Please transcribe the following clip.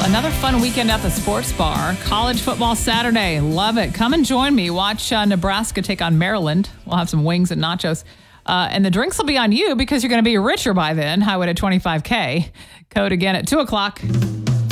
another fun weekend at the sports bar. College football Saturday. Love it. Come and join me. Watch Nebraska take on Maryland. We'll have some wings and nachos. And the drinks will be on you because you're going to be richer by then. Highway to 25K. Code again at 2 o'clock.